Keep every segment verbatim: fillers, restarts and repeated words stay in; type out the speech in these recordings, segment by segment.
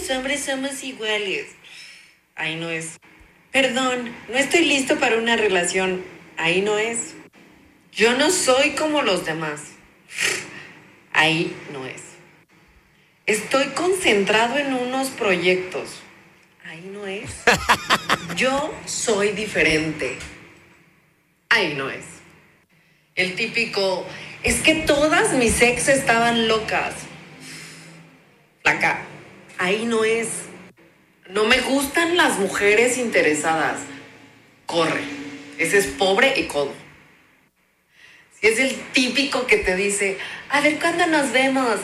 los hombres somos iguales. Ahí no es. Perdón, no estoy listo para una relación. Ahí no es. Yo no soy como los demás. Ahí no es. Estoy concentrado en unos proyectos. Ahí no es. Yo soy diferente. Ahí no es. El típico, es que todas mis ex estaban locas. Flaca, ahí no es. No me gustan las mujeres interesadas. Corre. Ese es pobre y codo. Si es el típico que te dice, a ver cuándo nos vemos.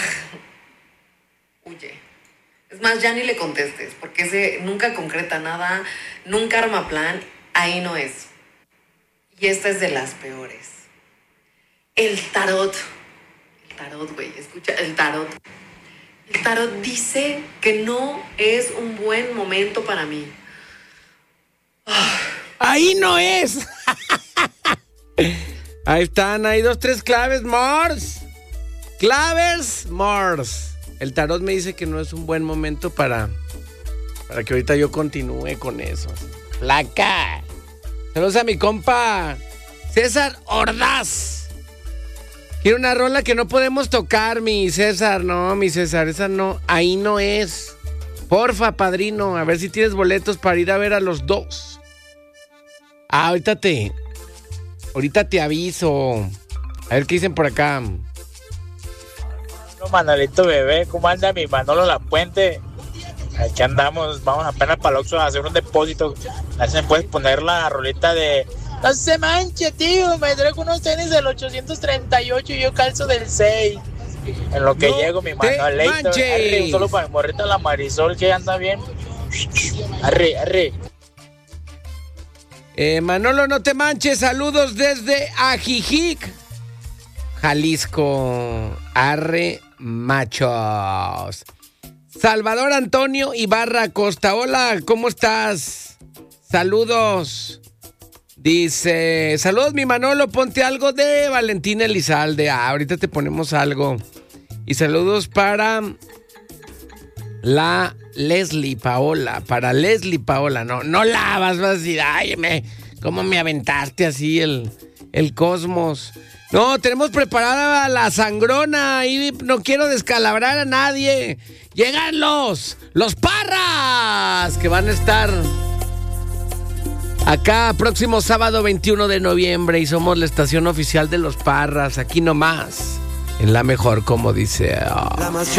Ugh. Huye. Es más, ya ni le contestes, porque ese nunca concreta nada, nunca arma plan. Ahí no es. Y esta es de las peores. El tarot. El tarot, güey. Escucha, el tarot. El tarot dice que no es un buen momento para mí. Oh. Ahí no es. Ahí están, hay dos, tres claves, Mors. Claves, Mors. El tarot me dice que no es un buen momento para, para que ahorita yo continúe con eso. Placa. Saludos a mi compa César Ordaz. Quiero una rola que no podemos tocar, mi César. No, mi César, esa no. Ahí no es. Porfa, padrino, a ver si tienes boletos para ir a ver a los dos. Ah, ahorita te... Ahorita te aviso. A ver qué dicen por acá. No, Manolito bebé, ¿cómo anda mi Manolo Lapuente? Aquí andamos, vamos apenas para el Oxxo a hacer un depósito. A ver si me puedes poner la rolita de... No se manche, tío, me traigo unos tenis del ochocientos treinta y ocho y yo calzo del seis. En lo que no llego, mi Manolito. Arre, un solo para mi morrita la Marisol, que anda bien. Arre, arre. Eh, Manolo, no te manches, saludos desde Ajijic, Jalisco. Arre, machos. Salvador Antonio Ibarra Costa, hola, ¿cómo estás? Saludos. Dice, saludos mi Manolo, ponte algo de Valentina Elizalde. Ah, ahorita te ponemos algo. Y saludos para la Leslie Paola, para Leslie Paola. No, no la vas, vas a decir, ay, me, ¿cómo me aventaste así el, el cosmos? No, tenemos preparada la sangrona y no quiero descalabrar a nadie. Llegan los, los Parras, que van a estar acá próximo sábado veintiuno de noviembre y somos la estación oficial de los Parras, aquí nomás, en La Mejor, como dice. Oh.